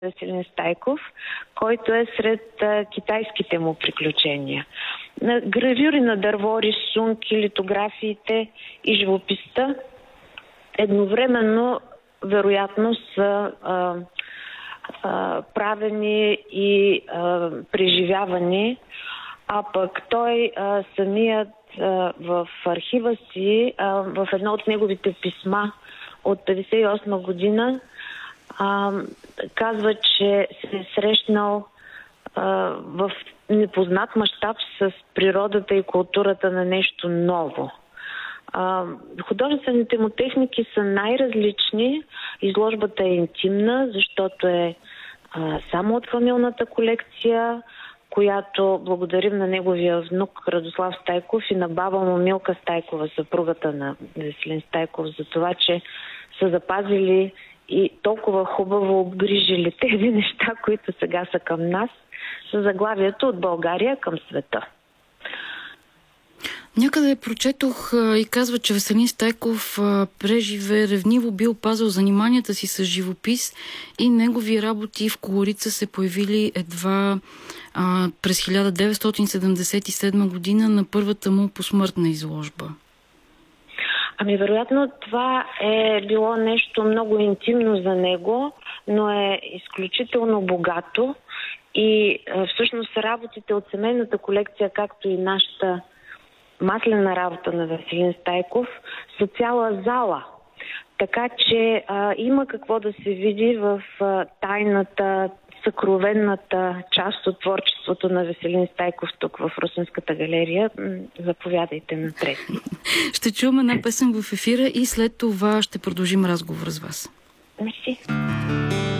Веселин Стайков, който е сред китайските му приключения. Гравюри на дърво, рисунки, литографиите и живописта едновременно вероятно са правени и преживявани, а пък той самият в архива си, в едно от неговите писма от 1958 година, казва, че се е срещнал в непознат мащаб с природата и културата на нещо ново. Художествените му техники са най-различни. Изложбата е интимна, защото е само от фамилната колекция, която благодарим на неговия внук Радослав Стайков и на баба му Милка Стайкова, съпругата на Веселин Стайков, за това, че са запазили и толкова хубаво обгрижили тези неща, които сега са към нас, с заглавието "От България към света". Някъде прочетох и казва, че Веселин Стайков преживе ревниво бил пазил заниманията си с живопис и негови работи в колорица се появили едва през 1977 година на първата му посмъртна изложба. Вероятно това е било нещо много интимно за него, но е изключително богато и всъщност работите от семейната колекция, както и нашата маслена работа на Веселин Стайков, са цяла зала. Така че има какво да се види в тайната, съкровенната част от творчеството на Веселин Стайков тук в Русенската галерия. Заповядайте напред. Ще чуем една песен в ефира и след това ще продължим разговор с вас. Мерси.